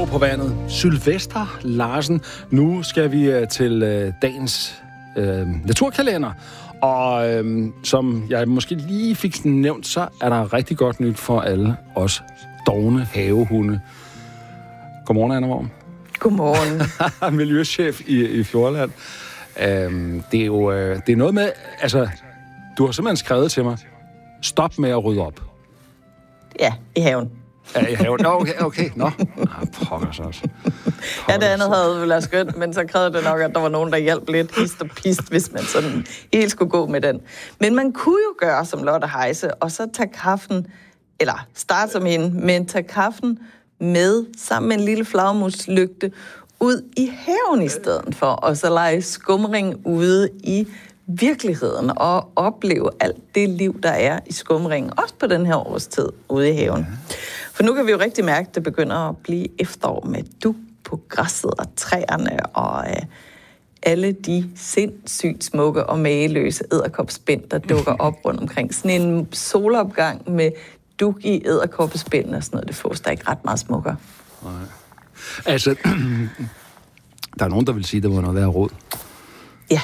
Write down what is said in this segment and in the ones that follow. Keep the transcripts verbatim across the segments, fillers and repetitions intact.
på vandet. Sylvester Larsen. Nu skal vi uh, til uh, dagens uh, naturkalender. Og uh, som jeg måske lige fik nævnt, så er der rigtig godt nyt for alle os dovne havehunde. Godmorgen, Anna Worm. Godmorgen. Miljøchef i, i Fjordland. Uh, det er jo uh, det er noget med... Altså, du har simpelthen skrevet til mig, stop med at rydde op. Ja, i haven. Ja, i haven. Nå, okay, okay. Nå. Ah, pokker så også. Ja, det andet havde vel været skønt, men så krævede det nok, at der var nogen, der hjalp lidt hist og pist, hvis man sådan helt skulle gå med den. Men man kunne jo gøre som Lotte Heise, og så tage kaffen, eller starte som hende, men tage kaffen med, sammen med en lille flagmuslygte, ud i haven i stedet for, og så lege skumring ude i virkeligheden og opleve alt det liv, der er i skumringen, også på den her årstid ude i haven. For nu kan vi jo rigtig mærke, at det begynder at blive efterår med dug på græsset og træerne og øh, alle de sindssygt smukke og mageløse edderkopspind, der dukker op rundt omkring. Sådan en solopgang med dug i edderkoppespind og sådan noget, det fås der ikke ret meget smukkere. Nej. Altså, der er nogen, der vil sige, at det må noget være rod. Ja.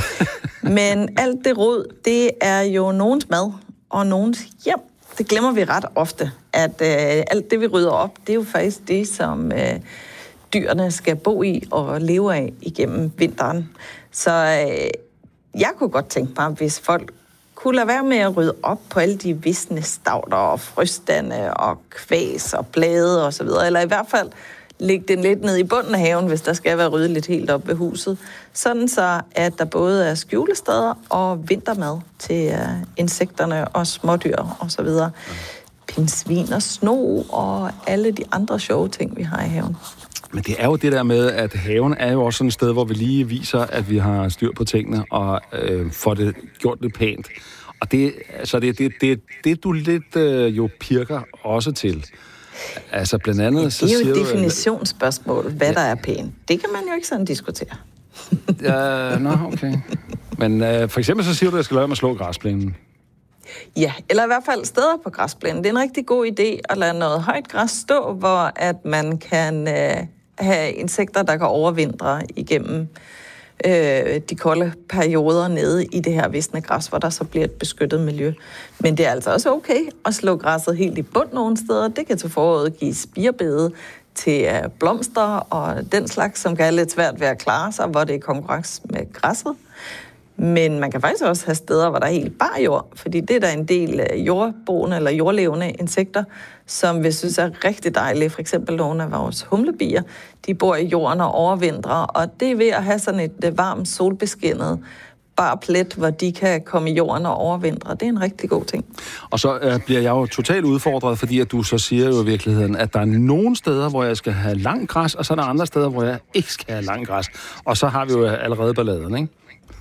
Men alt det rod, det er jo nogens mad og nogens hjem. Det glemmer vi ret ofte, at øh, alt det, vi rydder op, det er jo faktisk det, som øh, dyrene skal bo i og leve af igennem vinteren. Så øh, jeg kunne godt tænke mig, hvis folk kunne lade være med at rydde op på alle de visne stauder og frøstande og kvæs og blade og så videre, eller i hvert fald lægge den lidt ned i bunden af haven, hvis der skal være ryddet lidt helt op ved huset. Sådan så, at der både er skjulesteder og vintermad til uh, insekterne og smådyr og så videre. Pindsvin og sno og alle de andre sjove ting, vi har i haven. Men det er jo det der med, at haven er jo også sådan et sted, hvor vi lige viser, at vi har styr på tingene og øh, får det gjort lidt pænt. Og det, altså det, det, det, det du lidt øh, jo pirker også til. Altså blandt andet, så det er jo et siger definitionsspørgsmål, hvad ja. Der er pænt. Det kan man jo ikke sådan diskutere. Ja, nå, okay. Men øh, for eksempel så siger du, at jeg skal lade mig slå græsplænen. Ja, eller i hvert fald steder på græsplænen. Det er en rigtig god idé at lade noget højt græs stå, hvor at man kan øh, have insekter, der kan overvintre igennem øh, de kolde perioder nede i det her visne græs, hvor der så bliver et beskyttet miljø. Men det er altså også okay at slå græsset helt i bund nogle steder. Det kan til foråret give spirebede til øh, blomster og den slags, som kan have lidt svært ved at klare sig, hvor det er konkurrence med græsset. Men man kan faktisk også have steder, hvor der er helt bar jord, fordi det er der en del jordboende eller jordlevende insekter, som vi synes er rigtig dejlige. For eksempel nogle af vores humlebier, de bor i jorden og overvintrer, og det er ved at have sådan et varmt, solbeskinnet bar plet, hvor de kan komme i jorden og overvintre. Det er en rigtig god ting. Og så øh, bliver jeg jo totalt udfordret, fordi at du så siger jo i virkeligheden, at der er nogle steder, hvor jeg skal have langt græs, og så er der andre steder, hvor jeg ikke skal have langt græs. Og så har vi jo allerede balladen, ikke?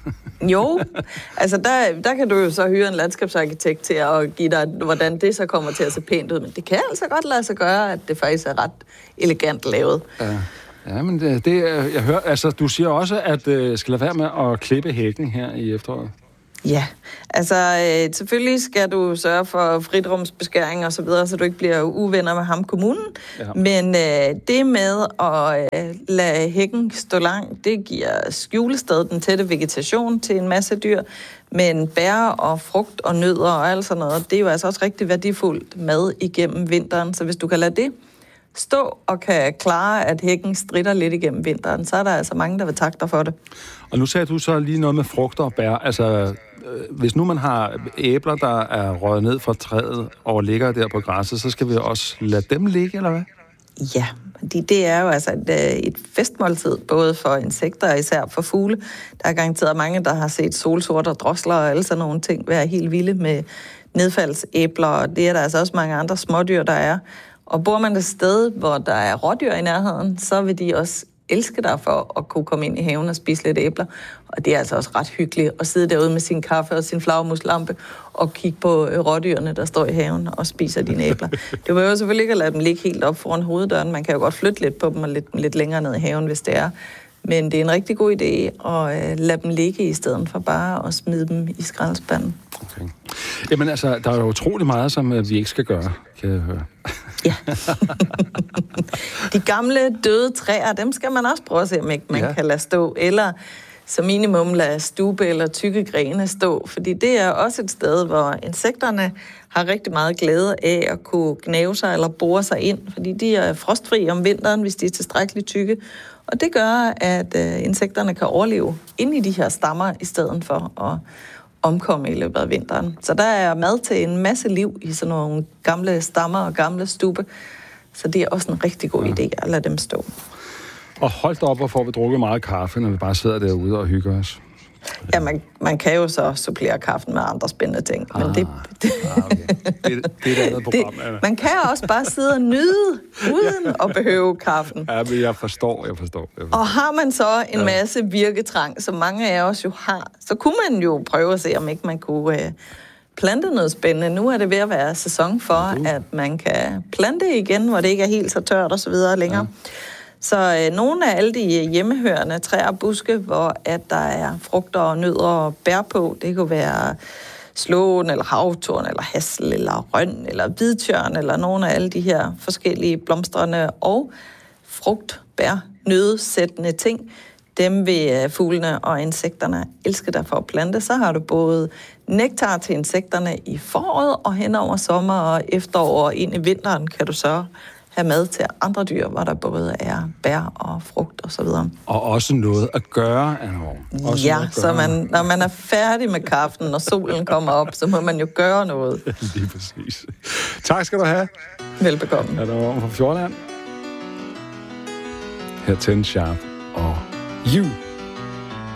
Jo, altså der, der kan du jo så hyre en landskabsarkitekt til at give dig, hvordan det så kommer til at se pænt ud. Men det kan altså godt lade sig gøre, at det faktisk er ret elegant lavet. Ja, ja men det, det jeg hører, altså du siger også, at jeg øh, skal lade være med at klippe hækken her i efteråret. Ja, altså øh, selvfølgelig skal du sørge for fritrumsbeskæring og så videre, så du ikke bliver uvenner med ham kommunen. Ja. Men øh, det med at øh, lade hækken stå lang, det giver skjulested, den tætte vegetation til en masse dyr. Men bær og frugt og nødder og alt sådan noget, det er jo altså også rigtig værdifuldt mad igennem vinteren. Så hvis du kan lade det stå og kan klare, at hækken stritter lidt igennem vinteren, så er der altså mange, der vil takke dig for det. Og nu sagde du så lige noget med frugter og bær. Altså, øh, hvis nu man har æbler, der er røget ned fra træet og ligger der på græsset, så skal vi også lade dem ligge, eller hvad? Ja, fordi det er jo altså et, et festmåltid, både for insekter og især for fugle. Der er garanteret mange, der har set solsorter og drosler og alle sådan nogle ting være helt vilde med nedfaldsæbler, og det er der altså også mange andre smådyr, der er. Og bor man et sted, hvor der er rådyr i nærheden, så vil de også elske dig for at kunne komme ind i haven og spise lidt æbler. Og det er altså også ret hyggeligt at sidde derude med sin kaffe og sin flagmuslampe og kigge på rådyrene, der står i haven og spiser dine æbler. Det vil jo selvfølgelig ikke at lade dem ligge helt op foran hoveddøren. Man kan jo godt flytte lidt på dem og lidt, lidt længere ned i haven, hvis det er. Men det er en rigtig god idé at øh, lade dem ligge i stedet for bare at smide dem i skraldespanden. Okay. Jamen altså, der er jo utrolig meget, som vi ikke skal gøre, kan jeg høre. Ja. De gamle døde træer, dem skal man også prøve at se, om ikke man ja. kan lade stå. Eller som minimum lade stube eller tykke grene stå. Fordi det er også et sted, hvor insekterne har rigtig meget glæde af at kunne gnave sig eller bore sig ind. Fordi de er frostfri om vinteren, hvis de er tilstrækkeligt tykke. Og det gør, at øh, insekterne kan overleve inde i de her stammer, i stedet for at omkomme i løbet af vinteren. Så der er mad til en masse liv i sådan nogle gamle stammer og gamle stube. Så det er også en rigtig god ja. idé at lade dem stå. Og hold da op, hvor får vi drukket meget kaffe, når vi bare sidder derude og hygger os. Ja, man, man kan jo så supplere kaffen med andre spændende ting. Ah, men det, det, ah, okay. det, det er et andet program. Det, man kan også bare sidde og nyde, uden at behøve kaffen. Ja, men jeg forstår, jeg forstår. Jeg forstår. Og har man så en masse virketrang, som mange af os jo har, så kunne man jo prøve at se, om ikke man kunne øh, plante noget spændende. Nu er det ved at være sæson for, uh. at man kan plante igen, hvor det ikke er helt så tørt og så videre længere. Ja. Så øh, nogle af alle de hjemmehørende træer og buske, hvor at der er frugter og nødder og bær på, det kunne være slåen, eller havtorn, eller hassel, eller røn, eller hvidtjørn, eller nogle af alle de her forskellige blomstrende og frugt, bær, nødsættende ting, dem vil fuglene og insekterne elske dig for at plante. Så har du både nektar til insekterne i foråret, og hen over sommer og efterår og ind i vinteren kan du så have mad til andre dyr, hvor der både er bær og frugt og så videre. Og også noget at gøre, Anne. Ja, så man, når man er færdig med kaffen, og solen kommer op, så må man jo gøre noget. Lige præcis. Tak skal du have. Velbekomme. Anne Worm fra Fjordland. Her Ten Sharp og You.